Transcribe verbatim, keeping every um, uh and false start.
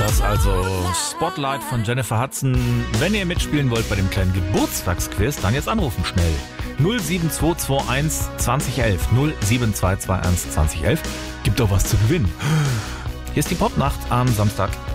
das also. Spotlight von Jennifer Hudson. Wenn ihr mitspielen wollt bei dem kleinen Geburtstagsquiz, dann jetzt anrufen schnell. null sieben zwei zwei eins zwanzig elf. null sieben zwei zwei eins zwanzig elf. Gibt doch was zu gewinnen. Hier ist die Popnacht am Samstag.